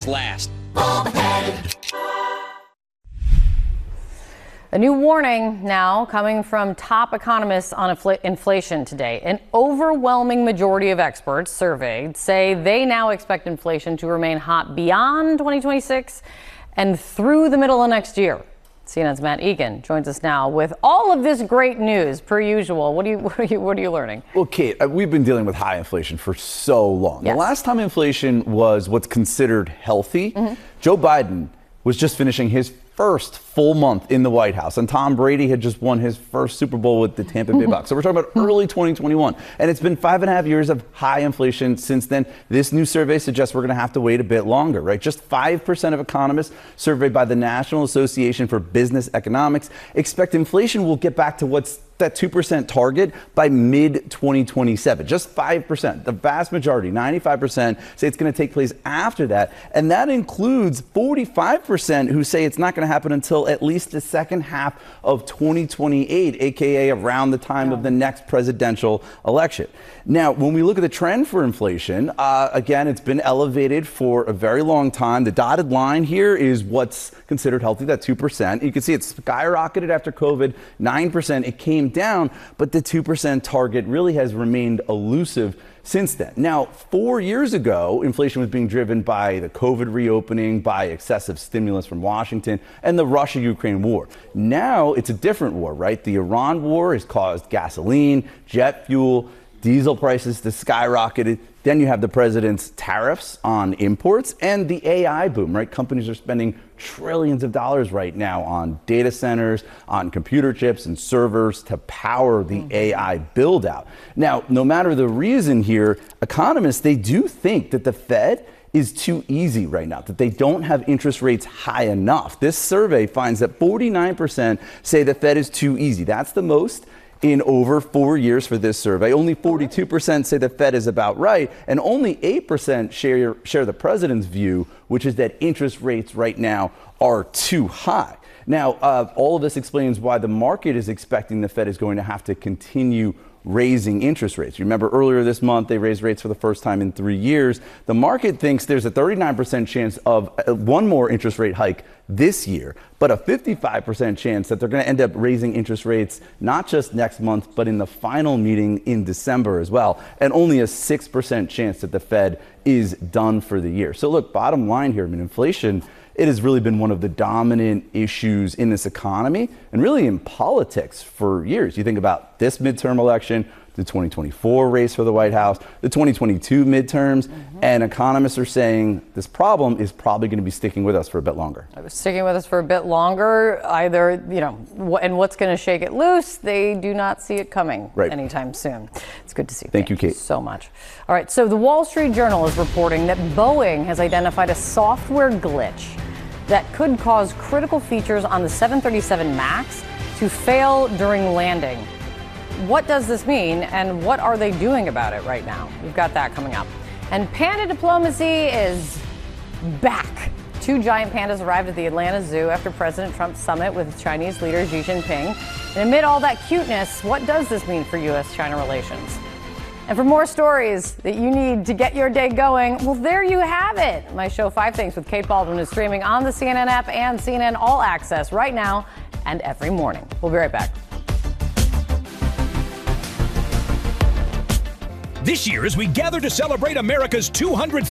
last. A new warning now coming from top economists on inflation today. An overwhelming majority of experts surveyed say they now expect inflation to remain hot beyond 2026 and through the middle of next year. CNN's Matt Egan joins us now with all of this great news, per usual. What are you learning? Well, Kate, we've been dealing with high inflation for so long. Yes. The last time inflation was what's considered healthy, Joe Biden was just finishing his first full month in the White House, and Tom Brady had just won his first Super Bowl with the Tampa Bay Bucks. So we're talking about early 2021, and it's been 5.5 years of high inflation since then. This new survey suggests we're going to have to wait a bit longer, right? Just 5% of economists surveyed by the National Association for Business Economics expect inflation will get back to what's that 2% target by mid-2027. Just 5%. The vast majority, 95%, say it's going to take place after that. And that includes 45% who say it's not going to happen until at least the second half of 2028, aka around the time of the next presidential election. Now, when we look at the trend for inflation, again, it's been elevated for a very long time. The dotted line here is what's considered healthy, that 2%. You can see it skyrocketed after COVID, 9%. It came down, but the 2% target really has remained elusive since then. Now, 4 years ago, inflation was being driven by the COVID reopening, by excessive stimulus from Washington, and the Russia-Ukraine war. Now, it's a different war, right? The Iran war has caused gasoline, jet fuel, diesel prices to skyrocket. Then you have the president's tariffs on imports and the AI boom, right? Companies are spending trillions of dollars right now on data centers, on computer chips and servers to power the AI build out. Now, no matter the reason here, economists, they do think that the Fed is too easy right now, that they don't have interest rates high enough. This survey finds that 49% say the Fed is too easy. That's the most in over 4 years for this survey. Only 42% say the Fed is about right, and only 8% share the president's view, which is that interest rates right now are too high. Now, all of this explains why the market is expecting the Fed is going to have to continue raising interest rates. You remember earlier this month, they raised rates for the first time in 3 years. The market thinks there's a 39% chance of one more interest rate hike this year, but a 55% chance that they're going to end up raising interest rates not just next month, but in the final meeting in December as well. And only a 6% chance that the Fed is done for the year. So look, bottom line here, I mean, inflation, it has really been one of the dominant issues in this economy and really in politics for years. You think about this midterm election, the 2024 race for the White House, the 2022 midterms, and economists are saying this problem is probably going to be sticking with us for a bit longer. Sticking with us for a bit longer, either, and what's going to shake it loose, they do not see it coming anytime soon. It's good to see. Thank you, Kate. So much. All right, so the Wall Street Journal is reporting that Boeing has identified a software glitch that could cause critical features on the 737 MAX to fail during landing. What does this mean, and what are they doing about it right now? We've got that coming up. And panda diplomacy is back. 2 giant pandas arrived at the Atlanta Zoo after President Trump's summit with Chinese leader Xi Jinping. And amid all that cuteness, what does this mean for U.S.-China relations? And for more stories that you need to get your day going, well, there you have it. My show 5 Things with Kate Baldwin is streaming on the CNN app and CNN All Access right now and every morning. We'll be right back. This year, as we gather to celebrate America's 200th